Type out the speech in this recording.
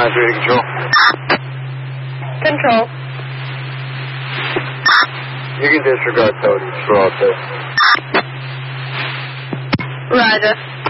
9-3 control. Control. You can disregard totems for all this. Roger.